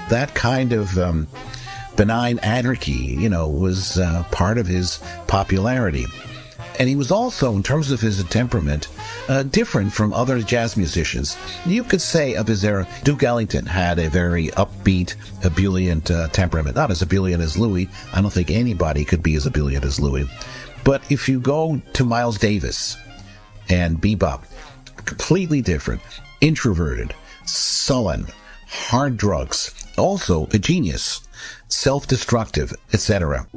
that kind of benign anarchy, was part of his popularity. And he was also, in terms of his temperament, different from other jazz musicians. You could say of his era, Duke Ellington had a very upbeat, ebullient temperament. Not as ebullient as Louis. I don't think anybody could be as ebullient as Louis. But if you go to Miles Davis and bebop, completely different, introverted, sullen, hard drugs, also a genius, self-destructive, etc.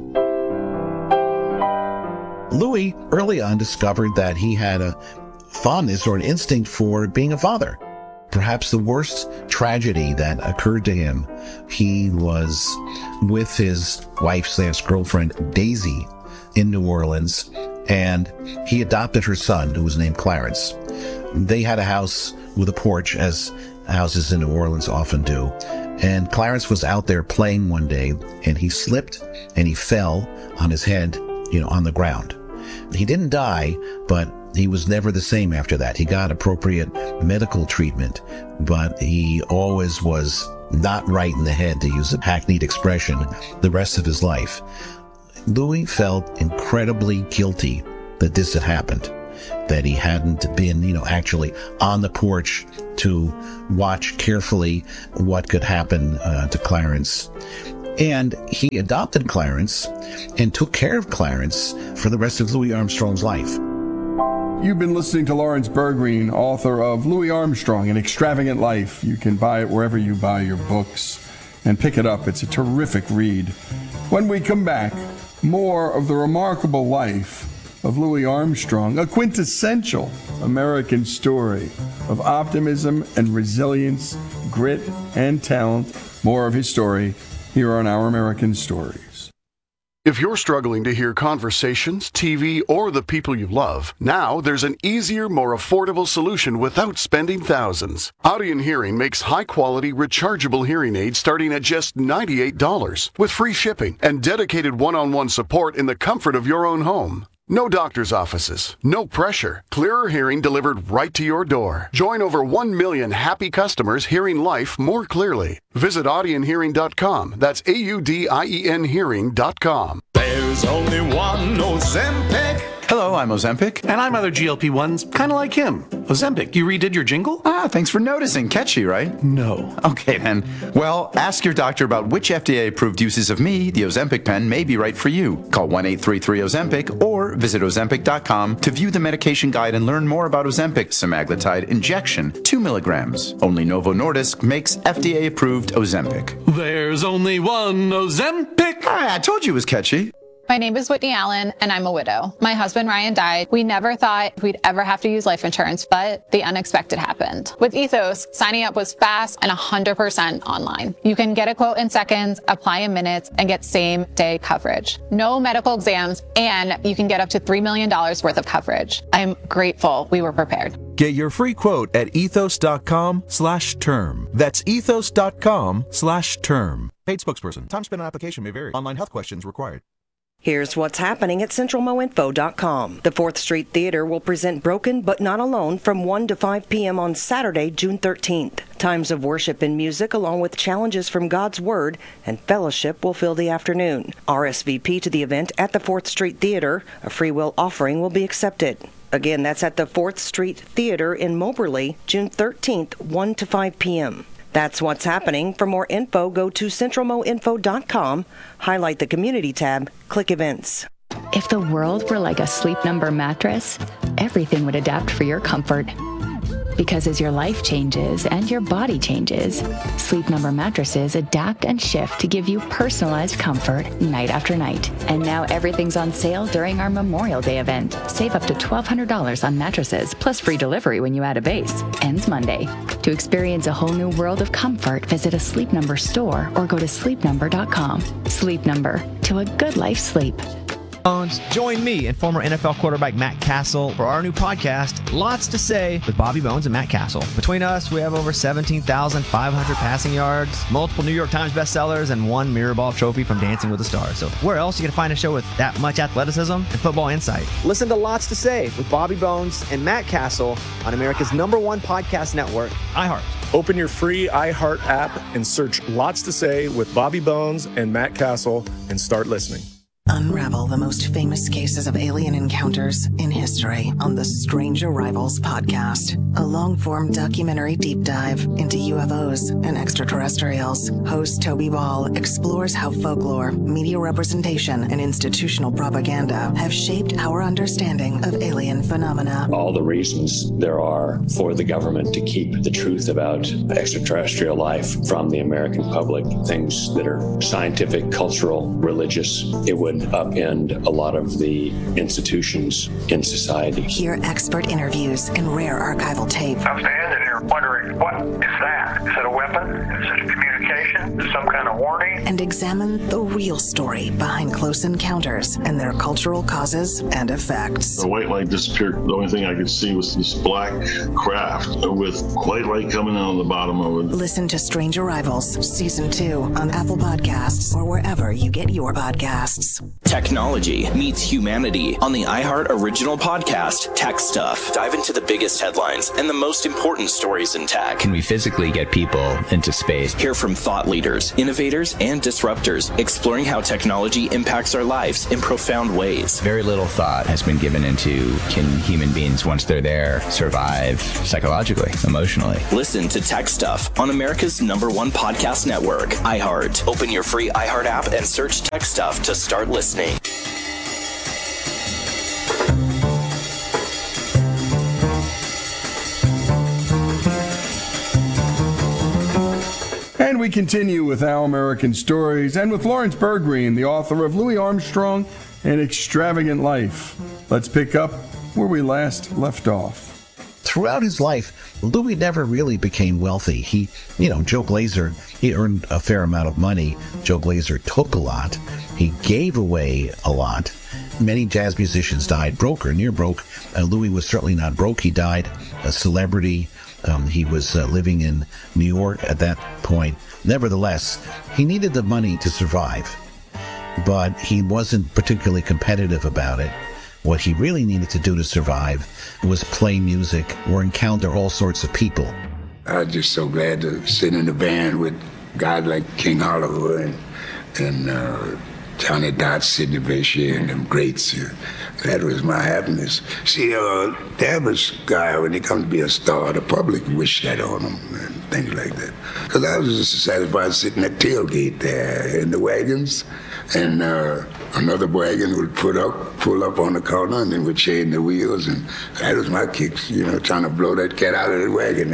Louis early on discovered that he had a fondness or an instinct for being a father. Perhaps the worst tragedy that occurred to him, he was with his wife/girlfriend Daisy in New Orleans, and he adopted her son, who was named Clarence. They had a house with a porch, as houses in New Orleans often do. And Clarence was out there playing one day, and he slipped and he fell on his head, on the ground. He didn't die, but he was never the same after that. He got appropriate medical treatment, but he always was not right in the head, to use a hackneyed expression, the rest of his life. Louis felt incredibly guilty that this had happened, that he hadn't been, actually on the porch to watch carefully what could happen to Clarence. And he adopted Clarence and took care of Clarence for the rest of Louis Armstrong's life. You've been listening to Lawrence Bergreen, author of Louis Armstrong, An Extravagant Life. You can buy it wherever you buy your books and pick it up. It's a terrific read. When we come back, more of the remarkable life of Louis Armstrong, a quintessential American story of optimism and resilience, grit and talent. More of his story here on Our American Stories. If you're struggling to hear conversations, TV, or the people you love, now there's an easier, more affordable solution without spending thousands. Audien Hearing makes high-quality, rechargeable hearing aids starting at just $98 with free shipping and dedicated one-on-one support in the comfort of your own home. No doctor's offices, no pressure. Clearer hearing delivered right to your door. Join over 1 million happy customers hearing life more clearly. Visit audienhearing.com. That's AUDIEN hearing.com. There's only one Ozempic. Hello, I'm Ozempic. And I'm other GLP-1s, kind of like him. Ozempic, you redid your jingle? Thanks for noticing. Catchy, right? No. Okay, then. Well, ask your doctor about which FDA-approved uses of me, the Ozempic pen, may be right for you. Call 1-833-OZEMPIC or visit Ozempic.com to view the medication guide and learn more about Ozempic semaglutide injection, 2 milligrams. Only Novo Nordisk makes FDA-approved Ozempic. There's only one Ozempic. I told you it was catchy. My name is Whitney Allen, and I'm a widow. My husband, Ryan, died. We never thought we'd ever have to use life insurance, but the unexpected happened. With Ethos, signing up was fast and 100% online. You can get a quote in seconds, apply in minutes, and get same-day coverage. No medical exams, and you can get up to $3 million worth of coverage. I'm grateful we were prepared. Get your free quote at ethos.com/term. That's ethos.com/term. Paid spokesperson. Time spent on application may vary. Online health questions required. Here's what's happening at CentralMoInfo.com. The 4th Street Theater will present Broken But Not Alone from 1 to 5 p.m. on Saturday, June 13th. Times of worship and music, along with challenges from God's Word and fellowship, will fill the afternoon. RSVP to the event at the 4th Street Theater. A free will offering will be accepted. Again, that's at the 4th Street Theater in Moberly, June 13th, 1 to 5 p.m. That's what's happening. For more info, go to CentralMoInfo.com, highlight the Community tab, click Events. If the world were like a Sleep Number mattress, everything would adapt for your comfort. Because as your life changes and your body changes, Sleep Number mattresses adapt and shift to give you personalized comfort night after night. And now everything's on sale during our Memorial Day event. Save up to $1,200 on mattresses, plus free delivery when you add a base. Ends Monday. To experience a whole new world of comfort, visit a Sleep Number store or go to sleepnumber.com. Sleep Number, to a good life sleep. Join me and former NFL quarterback Matt Castle for our new podcast, Lots to Say, with Bobby Bones and Matt Castle. Between us, we have over 17,500 passing yards, multiple New York Times bestsellers, and 1 Mirrorball trophy from Dancing with the Stars. So where else are you going to find a show with that much athleticism and football insight? Listen to Lots to Say with Bobby Bones and Matt Castle on America's #1 podcast network, iHeart. Open your free iHeart app and search Lots to Say with Bobby Bones and Matt Castle and start listening. Unravel the most famous cases of alien encounters in history on the Strange Arrivals podcast, a long-form documentary deep dive into UFOs and extraterrestrials. Host Toby Ball explores how folklore, media representation, and institutional propaganda have shaped our understanding of alien phenomena. All the reasons there are for the government to keep the truth about extraterrestrial life from the American public, things that are scientific, cultural, religious, it would upend a lot of the institutions in society. Hear expert interviews and rare archival tape. I'm standing here wondering, what is that? Is it a weapon? Is it a communication? Is it some kind of warning? And examine the real story behind close encounters and their cultural causes and effects. The white light disappeared. The only thing I could see was this black craft with white light coming out of the bottom of it. Listen to Strange Arrivals Season 2 on Apple Podcasts or wherever you get your podcasts. Technology meets humanity on the iHeart original podcast, Tech Stuff. Dive into the biggest headlines and the most important stories in tech. Can we physically get people into space? Hear from thought leaders, innovators, and disruptors, exploring how technology impacts our lives in profound ways. Very little thought has been given into, can human beings, once they're there, survive psychologically, emotionally? Listen to Tech Stuff on America's #1 podcast network, iHeart. Open your free iHeart app and search Tech Stuff to start listening. And we continue with Our American Stories and with Lawrence Bergreen, the author of Louis Armstrong, An Extravagant Life. Let's pick up where we last left off. Throughout his life, Louis never really became wealthy. Joe Glazer, he earned a fair amount of money. Joe Glazer took a lot. He gave away a lot. Many jazz musicians died broke or near broke. Louis was certainly not broke. He died a celebrity. He was living in New York at that point. Nevertheless, he needed the money to survive, but he wasn't particularly competitive about it. What he really needed to do to survive was play music or encounter all sorts of people. I was just so glad to sit in the band with guys like King Oliver and Johnny Dodds, Sidney Bechet, and them greats. That was my happiness. See, the average guy, when he comes to be a star, the public wish that on him and things like that. Because I was just satisfied sitting at tailgate there in the wagons, and another wagon would pull up on the corner, and then would chain the wheels, and that was my kicks, trying to blow that cat out of the wagon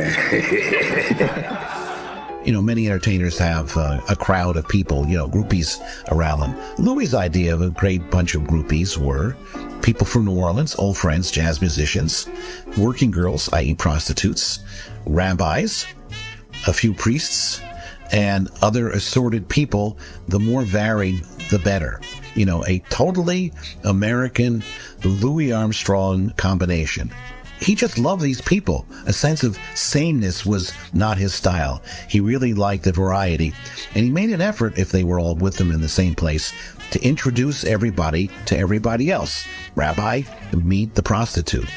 there. Many entertainers have a crowd of people, groupies around them. Louis' idea of a great bunch of groupies were people from New Orleans, old friends, jazz musicians, working girls, i.e. prostitutes, rabbis, a few priests, and other assorted people. The more varied, the better. A totally American Louis Armstrong combination. He just loved these people. A sense of sameness was not his style. He really liked the variety, and he made an effort, if they were all with him in the same place, to introduce everybody to everybody else. Rabbi, meet the prostitute.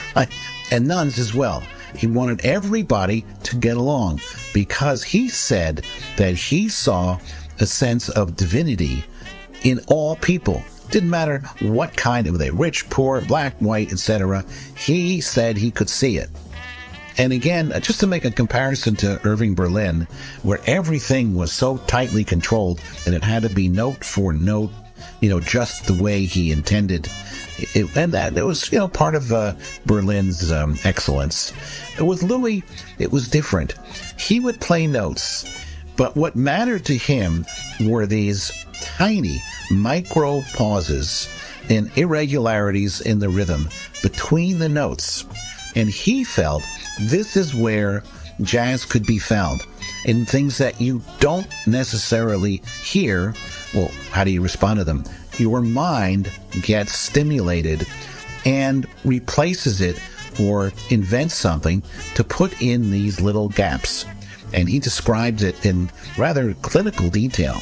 And nuns as well. He wanted everybody to get along because he said that he saw a sense of divinity in all people. Didn't matter what kind of they, rich, poor, black, white, etc. He said he could see it. And again, just to make a comparison to Irving Berlin, where everything was so tightly controlled and it had to be note for note, just the way he intended. And that it was, part of Berlin's excellence. With Louis, it was different. He would play notes, but what mattered to him were these tiny micro pauses and irregularities in the rhythm between the notes. And he felt this is where jazz could be found, in things that you don't necessarily hear. Well, how do you respond to them? Your mind gets stimulated and replaces it or invents something to put in these little gaps. And he describes it in rather clinical detail.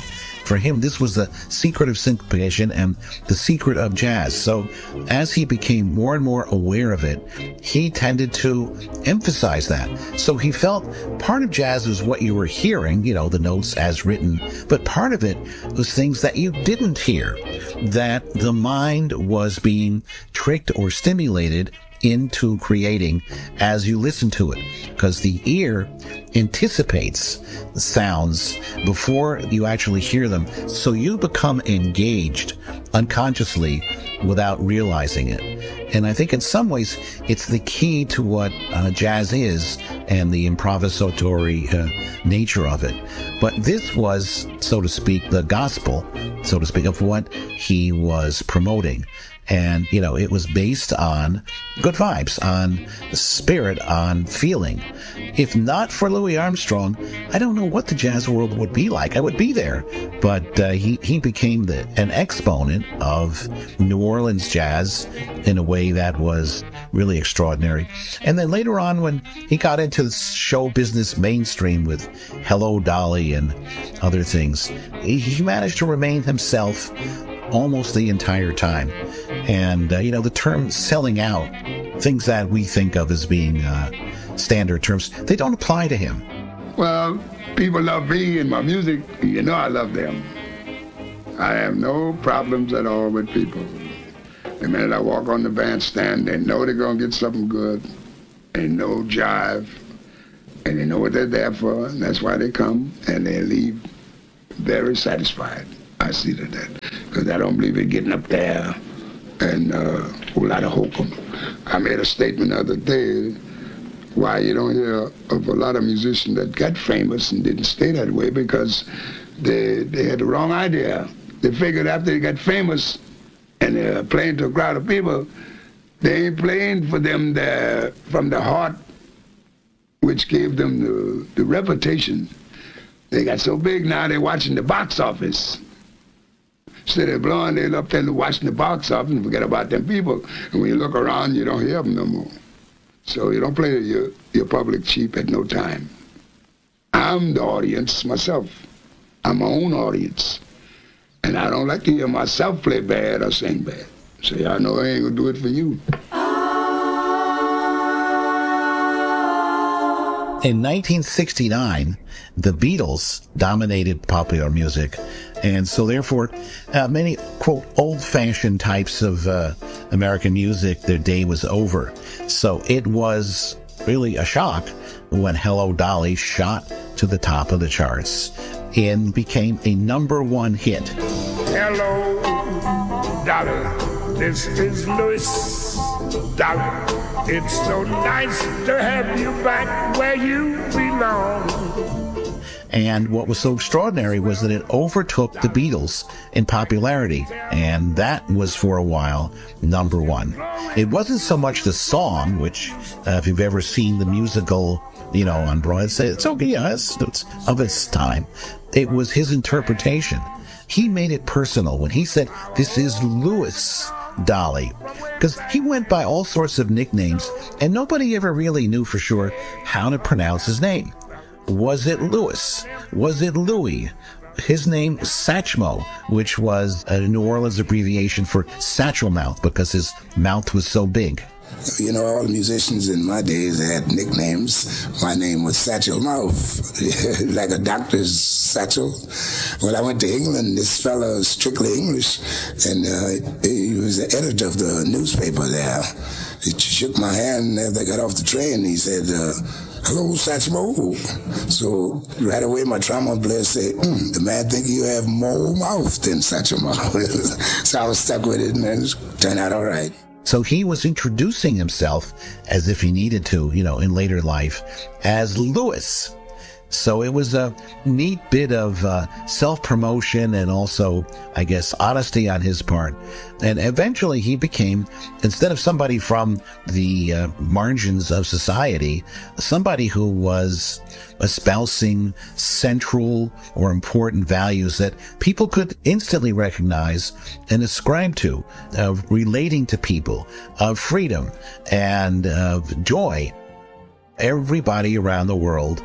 For him, this was the secret of syncopation and the secret of jazz. So as he became more and more aware of it, he tended to emphasize that. So he felt part of jazz was what you were hearing, the notes as written, but part of it was things that you didn't hear, that the mind was being tricked or stimulated into creating as you listen to it, because the ear anticipates sounds before you actually hear them. So you become engaged unconsciously without realizing it. And I think in some ways it's the key to what jazz is and the improvisatory nature of it. But this was, so to speak, the gospel, so to speak, of what he was promoting. And, it was based on good vibes, on spirit, on feeling. If not for Louis Armstrong, I don't know what the jazz world would be like. I would be there. But he became an exponent of New Orleans jazz in a way that was really extraordinary. And then later on, when he got into the show business mainstream with Hello, Dolly and other things, he managed to remain himself almost the entire time. And, the term selling out, things that we think of as being standard terms, they don't apply to him. Well, people love me and my music. I love them. I have no problems at all with people. The minute I walk on the bandstand, they know they're going to get something good. They know jive. And they know what they're there for, and that's why they come, and they leave very satisfied. I see that. Because I don't believe in getting up there and a whole lot of hokum. I made a statement the other day why you don't hear of a lot of musicians that got famous and didn't stay that way, because they had the wrong idea. They figured after they got famous and they're playing to a crowd of people, they ain't playing for them from the heart, which gave them the reputation. They got so big now they're watching the box office. Instead of blowing, they're up there watching the box office and forget about them people. And when you look around, you don't hear them no more. So you don't play your public cheap at no time. I'm the audience myself. I'm my own audience. And I don't like to hear myself play bad or sing bad. So y'all know I ain't gonna do it for you. In 1969, the Beatles dominated popular music, and so therefore many, quote, old-fashioned types of American music, their day was over. So it was really a shock when Hello, Dolly shot to the top of the charts and became a #1 hit. Hello, Dolly, this is Louis. Dolly, it's so nice to have you back where you belong. And what was so extraordinary was that it overtook the Beatles in popularity, and that was for a while #1. It wasn't so much the song, which if you've ever seen the musical, on Broadway, it's okay, yeah, it's of its time. It was his interpretation. He made it personal when he said, "This is Louis Dolly," because he went by all sorts of nicknames and nobody ever really knew for sure how to pronounce his name. Was it Louis? Was it Louis? His name Satchmo, which was a New Orleans abbreviation for satchel mouth because his mouth was so big. All the musicians in my days had nicknames. My name was Satchel Mouth, like a doctor's satchel. When I went to England, this fellow was strictly English, and he was the editor of the newspaper there. He shook my hand after I got off the train. He said, "Hello, Satchmo." So right away, my trombone player said, "The man think you have more mouth than Satchel Mouth." So I was stuck with it, and it turned out all right. So he was introducing himself as if he needed to, in later life, as Louis. So it was a neat bit of self-promotion and also, I guess, honesty on his part. And eventually he became, instead of somebody from the margins of society, somebody who was espousing central or important values that people could instantly recognize and ascribe to, of relating to people, of freedom and of joy. Everybody around the world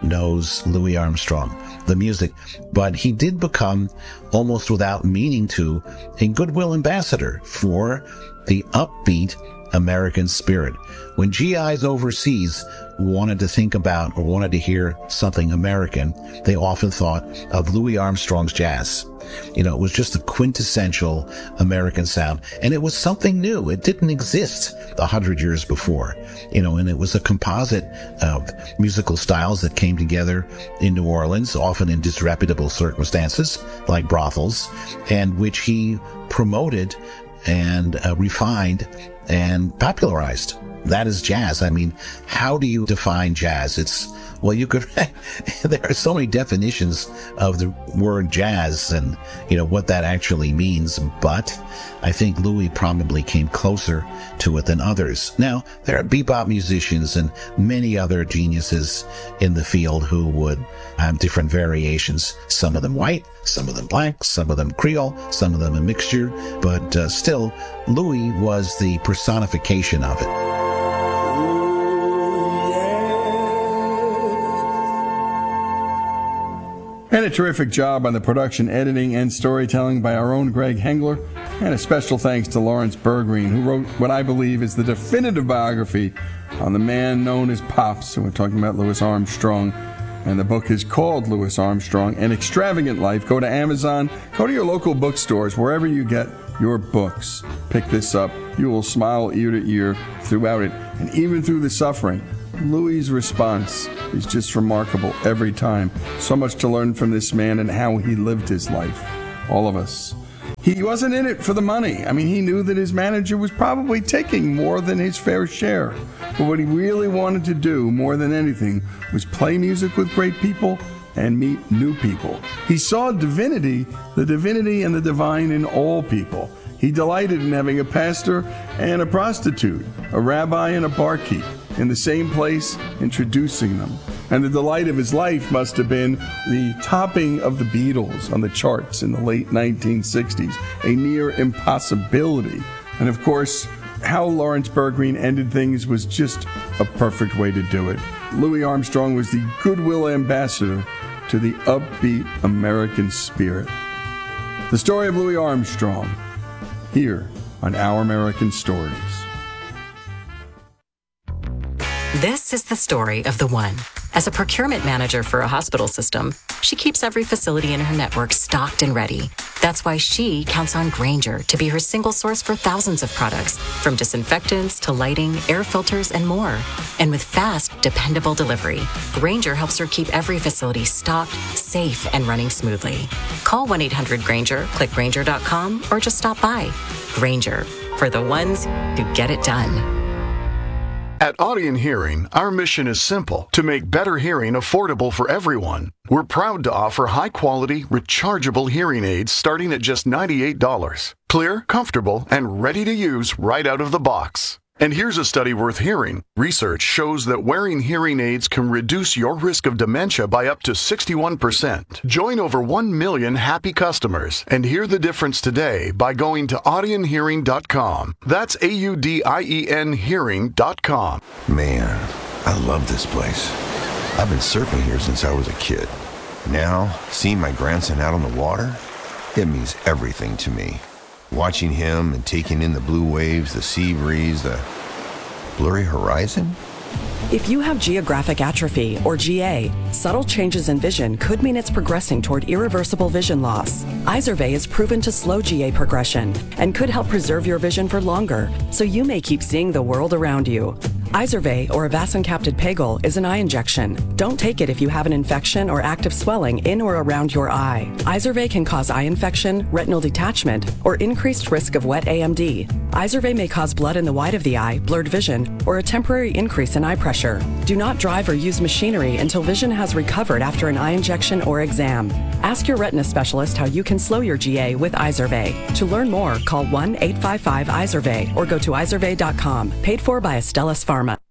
knows Louis Armstrong, the music, but he did become, almost without meaning to, a goodwill ambassador for the upbeat American spirit. When GIs overseas wanted to think about or wanted to hear something American, they often thought of Louis Armstrong's jazz. It was just a quintessential American sound, and it was something new. It didn't exist 100 years before, and it was a composite of musical styles that came together in New Orleans, often in disreputable circumstances, like brothels, and which he promoted and refined and popularized. That is jazz. I mean, how do you define jazz? There are so many definitions of the word jazz and, what that actually means, but I think Louis probably came closer to it than others. Now, there are bebop musicians and many other geniuses in the field who would have different variations, some of them white, some of them black, some of them Creole, some of them a mixture, but still, Louis was the personification of it. And a terrific job on the production, editing, and storytelling by our own Greg Hengler. And a special thanks to Lawrence Bergreen, who wrote what I believe is the definitive biography on the man known as Pops. And we're talking about Louis Armstrong. And the book is called Louis Armstrong, An Extravagant Life. Go to Amazon, go to your local bookstores, wherever you get your books. Pick this up. You will smile ear to ear throughout it. And even through the suffering, Louis' response is just remarkable every time. So much to learn from this man and how he lived his life. All of us. He wasn't in it for the money. I mean, he knew that his manager was probably taking more than his fair share. But what he really wanted to do, more than anything, was play music with great people and meet new people. He saw the divinity and the divine in all people. He delighted in having a pastor and a prostitute, a rabbi and a barkeep, in the same place, introducing them. And the delight of his life must have been the topping of the Beatles on the charts in the late 1960s, a near impossibility. And of course, how Lawrence Bergreen ended things was just a perfect way to do it. Louis Armstrong was the goodwill ambassador to the upbeat American spirit. The story of Louis Armstrong, here on Our American Stories. This is the story of the one. As a procurement manager for a hospital system, she keeps every facility in her network stocked and ready. That's why she counts on Grainger to be her single source for thousands of products, from disinfectants to lighting, air filters, and more. And with fast, dependable delivery, Grainger helps her keep every facility stocked, safe, and running smoothly. Call 1-800-GRAINGER, click Grainger.com, or just stop by. Grainger, for the ones who get it done. At Audion Hearing, our mission is simple: to make better hearing affordable for everyone. We're proud to offer high-quality, rechargeable hearing aids starting at just $98. Clear, comfortable, and ready to use right out of the box. And here's a study worth hearing. Research shows that wearing hearing aids can reduce your risk of dementia by up to 61%. Join over 1 million happy customers and hear the difference today by going to audionhearing.com. That's AUDIEN hearing.com. Man, I love this place. I've been surfing here since I was a kid. Now, seeing my grandson out on the water, it means everything to me. Watching him and taking in the blue waves, the sea breeze, the blurry horizon. If you have geographic atrophy, or GA, subtle changes in vision could mean it's progressing toward irreversible vision loss. Izervay is proven to slow GA progression and could help preserve your vision for longer, so you may keep seeing the world around you. Izervay, or avacincaptad pegol, is an eye injection. Don't take it if you have an infection or active swelling in or around your eye. Izervay can cause eye infection, retinal detachment, or increased risk of wet AMD. Izervay may cause blood in the white of the eye, blurred vision, or a temporary increase in eye pressure. Do not drive or use machinery until vision has recovered after an eye injection or exam. Ask your retina specialist how you can slow your GA with Izervay. To learn more, call 1-855-IZERVAY or go to izervay.com. Paid for by Astellas Pharma.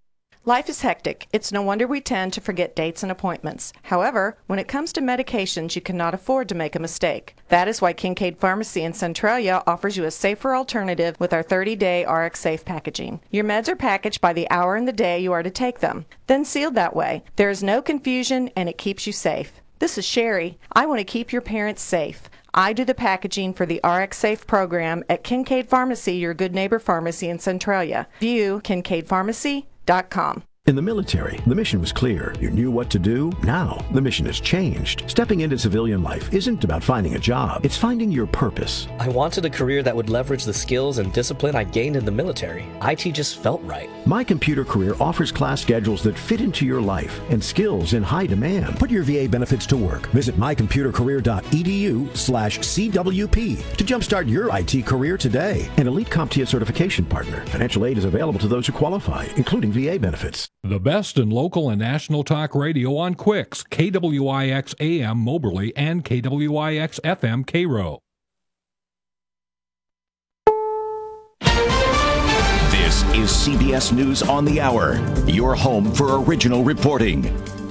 Life is hectic. It's no wonder we tend to forget dates and appointments. However, when it comes to medications, you cannot afford to make a mistake. That is why Kincaid Pharmacy in Centralia offers you a safer alternative with our 30-day RX Safe packaging. Your meds are packaged by the hour and the day you are to take them, then sealed that way. There is no confusion and it keeps you safe. This is Sherry. I want to keep your parents safe. I do the packaging for the RX Safe program at Kincaid Pharmacy, your good neighbor pharmacy in Centralia. View KincaidPharmacy.com. In the military, the mission was clear. You knew what to do. Now, the mission has changed. Stepping into civilian life isn't about finding a job. It's finding your purpose. I wanted a career that would leverage the skills and discipline I gained in the military. IT just felt right. My Computer Career offers class schedules that fit into your life and skills in high demand. Put your VA benefits to work. Visit mycomputercareer.edu/CWP to jumpstart your IT career today. An elite CompTIA certification partner. Financial aid is available to those who qualify, including VA benefits. The best in local and national talk radio on Quicks, KWIX AM Moberly and KWIX FM Cairo. This is CBS News on the Hour, your home for original reporting.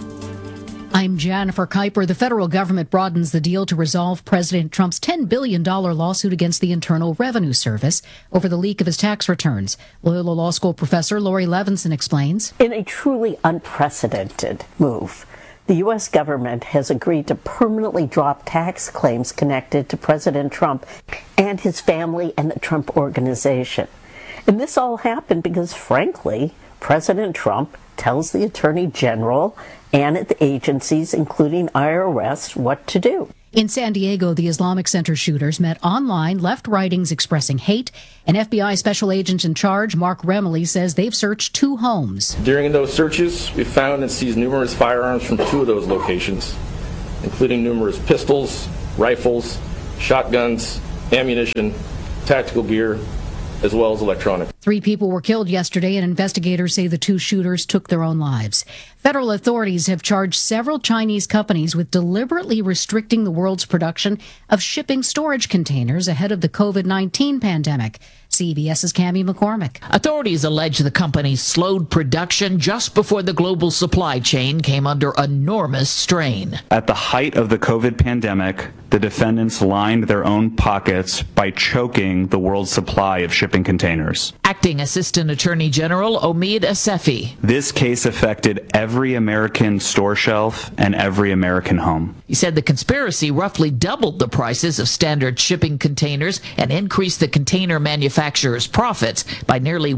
I'm Jennifer Kuiper. The federal government broadens the deal to resolve President Trump's $10 billion lawsuit against the Internal Revenue Service over the leak of his tax returns. Loyola Law School professor Lori Levinson explains. In a truly unprecedented move, the U.S. government has agreed to permanently drop tax claims connected to President Trump and his family and the Trump Organization. And this all happened because, frankly, President Trump tells the Attorney General and the agencies, including IRS, what to do. In San Diego, the Islamic Center shooters met online, left writings expressing hate. An FBI special agent in charge, Mark Remley, says they've searched 2 homes. During those searches, we found and seized numerous firearms from 2 of those locations, including numerous pistols, rifles, shotguns, ammunition, tactical gear, as well as electronics. 3 people were killed yesterday, and investigators say the 2 shooters took their own lives. Federal authorities have charged several Chinese companies with deliberately restricting the world's production of shipping storage containers ahead of the COVID-19 pandemic. CBS's Cammie McCormick. Authorities allege the company slowed production just before the global supply chain came under enormous strain. At the height of the COVID pandemic, the defendants lined their own pockets by choking the world's supply of shipping containers. Acting Assistant Attorney General Omid Asefi. This case affected every American store shelf and every American home. He said the conspiracy roughly doubled the prices of standard shipping containers and increased the container manufacturers' profits by nearly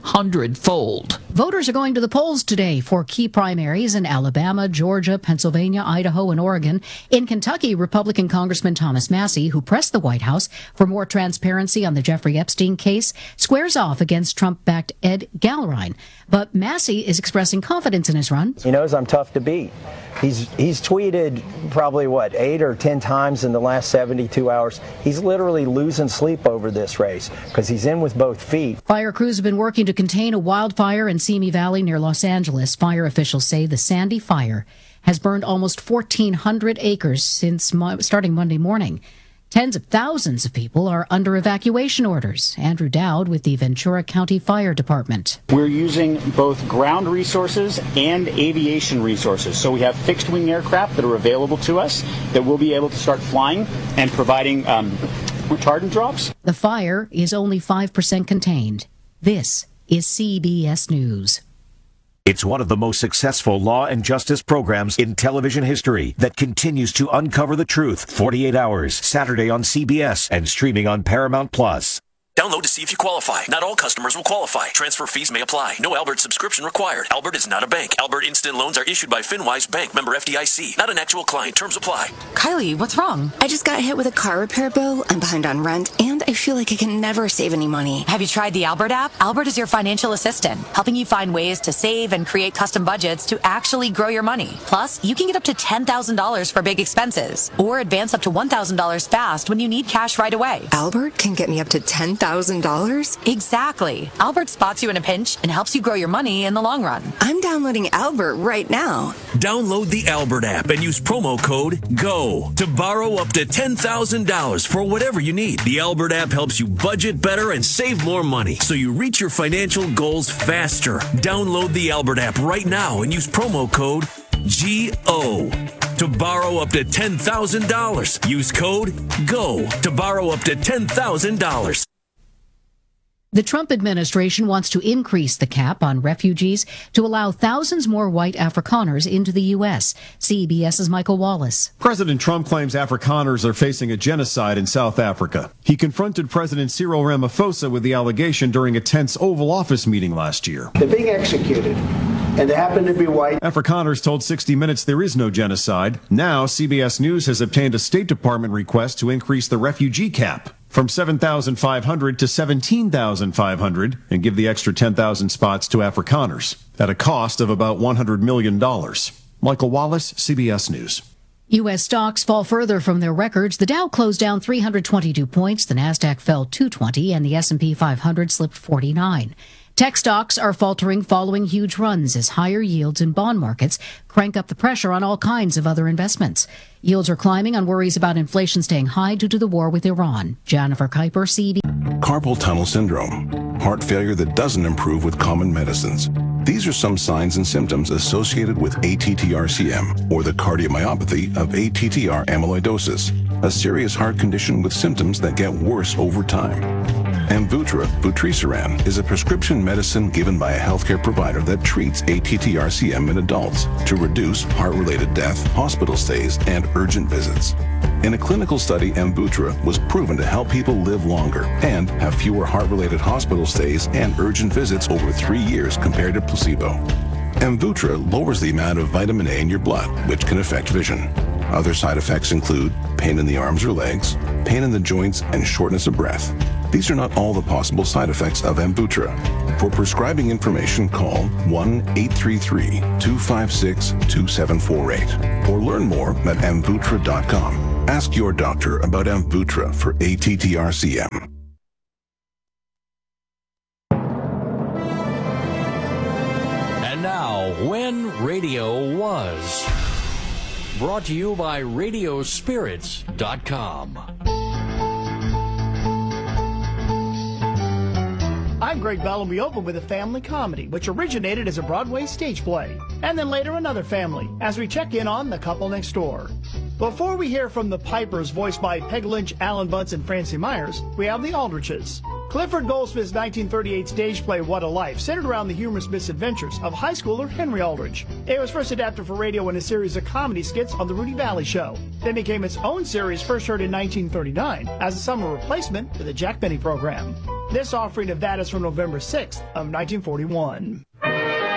100-fold. Voters are going to the polls today for key primaries in Alabama, Georgia, Pennsylvania, Idaho, and Oregon. In Kentucky, Republican Congressman Thomas Massie, who pressed the White House for more transparency on the Jeffrey Epstein case, squares off against Trump-backed Ed Gallerine. But Massie is expressing confidence in his run. He knows I'm tough to beat. He's tweeted probably, 8 or 10 times in the last 72 hours. He's literally losing sleep over this race because he's in with both feet. Fire crews have been working to contain a wildfire in Simi Valley near Los Angeles. Fire officials say the Sandy Fire has burned almost 1,400 acres since starting Monday morning. Tens of thousands of people are under evacuation orders. Andrew Dowd with the Ventura County Fire Department. We're using both ground resources and aviation resources. So we have fixed-wing aircraft that are available to us that we'll be able to start flying and providing retardant drops. The fire is only 5% contained. This is CBS News. It's one of the most successful law and justice programs in television history that continues to uncover the truth. 48 Hours, Saturday on CBS and streaming on Paramount Plus. Download to see if you qualify. Not all customers will qualify. Transfer fees may apply. No Albert subscription required. Albert is not a bank. Albert Instant Loans are issued by FinWise Bank, member FDIC. Not an actual client. Terms apply. Kylie, what's wrong? I just got hit with a car repair bill. I'm behind on rent, and I feel like I can never save any money. Have you tried the Albert app? Albert is your financial assistant, helping you find ways to save and create custom budgets to actually grow your money. Plus, you can get up to $10,000 for big expenses, or advance up to $1,000 fast when you need cash right away. Albert can get me up to $10,000 $10,000? Exactly. Albert spots you in a pinch and helps you grow your money in the long run. I'm downloading Albert right now. Download the Albert app and use promo code GO to borrow up to $10,000 for whatever you need. The Albert app helps you budget better and save more money so you reach your financial goals faster. Download the Albert app right now and use promo code GO to borrow up to $10,000. Use code GO to borrow up to $10,000. The Trump administration wants to increase the cap on refugees to allow thousands more white Afrikaners into the U.S. CBS's Michael Wallace. President Trump claims Afrikaners are facing a genocide in South Africa. He confronted President Cyril Ramaphosa with the allegation during a tense Oval Office meeting last year. They're being executed, and they happen to be white. Afrikaners told 60 Minutes there is no genocide. Now, CBS News has obtained a State Department request to increase the refugee cap from 7,500 to 17,500 and give the extra 10,000 spots to Afrikaners at a cost of about $100 million. Michael Wallace, CBS News. U.S. stocks fall further from their records. The Dow closed down 322 points, the Nasdaq fell 220, and the S&P 500 slipped 49. Tech stocks are faltering following huge runs as higher yields in bond markets crank up the pressure on all kinds of other investments. Yields are climbing on worries about inflation staying high due to the war with Iran. Jennifer Kuiper, CB. Carpal tunnel syndrome, heart failure that doesn't improve with common medicines. These are some signs and symptoms associated with ATTR-CM, or the cardiomyopathy of ATTR amyloidosis, a serious heart condition with symptoms that get worse over time. Amvuttra vutrisiran is a prescription medicine given by a healthcare provider that treats ATTR-CM in adults to reduce heart-related death, hospital stays, and urgent visits. In a clinical study, Amvuttra was proven to help people live longer and have fewer heart-related hospital stays and urgent visits over 3 years compared to placebo. Amvuttra lowers the amount of vitamin A in your blood, which can affect vision. Other side effects include pain in the arms or legs, pain in the joints, and shortness of breath. These are not all the possible side effects of Amvuttra. For prescribing information, call 1-833-256-2748 or learn more at Amvuttra.com. Ask your doctor about Amvuttra for ATTR-CM. And now, When Radio Was. Brought to you by Radiospirits.com. I'm Greg Bell, and we open with a family comedy, which originated as a Broadway stage play, and then later another family, as we check in on The Couple Next Door. Before we hear from the Pipers, voiced by Peg Lynch, Alan Bunce, and Francie Myers, we have the Aldriches. Clifford Goldsmith's 1938 stage play, What a Life, centered around the humorous misadventures of high schooler Henry Aldrich. It was first adapted for radio in a series of comedy skits on The Rudy Valley Show, then became its own series, first heard in 1939 as a summer replacement for the Jack Benny program. This offering of that is from November 6th of 1941.